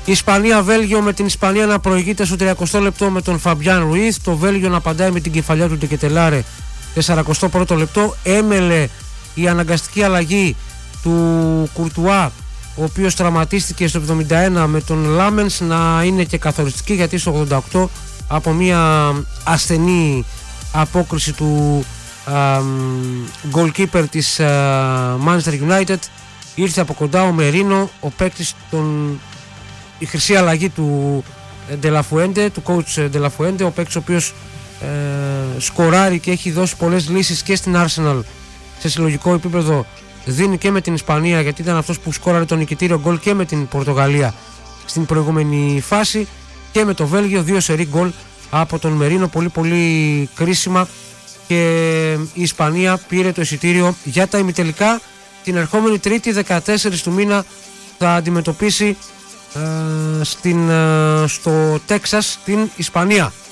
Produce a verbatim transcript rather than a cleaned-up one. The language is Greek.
Ισπανία-Βέλγιο, με την Ισπανία να προηγείται στο τριακοστό λεπτό με τον Φαμπιάν Ρουίθ. Το Βέλγιο να απαντάει με την κεφαλιά του Ντεκετελάρε σαρανταοστό πρώτο λεπτό. Έμελε η αναγκαστική αλλαγή του Κουρτουά, ο οποίος τραυματίστηκε στο εβδομήντα ένα, με τον Λάμενς να είναι και καθοριστική, γιατί στο ογδόντα οκτώ από μια ασθενή απόκριση του α, goalkeeper της α, Manchester United ήρθε από κοντά ο Μερίνο, ο παίκτης των, η χρυσή αλλαγή του Ντελαφουέντε, του coach Ντελαφουέντε, ο παίκτης ο οποίος ε, σκοράρει και έχει δώσει πολλές λύσεις και στην Arsenal σε συλλογικό επίπεδο, δίνει και με την Ισπανία, γιατί ήταν αυτός που σκόραρε τον νικητήριο γκολ και με την Πορτογαλία στην προηγούμενη φάση, και με το Βέλγιο δύο σερί γκολ από τον Μερίνο, πολύ πολύ κρίσιμα, και η Ισπανία πήρε το εισιτήριο για τα ημιτελικά. Την ερχόμενη Τρίτη δεκατέσσερις του μήνα θα αντιμετωπίσει ε, στην, ε, στο Τέξας την Ισπανία.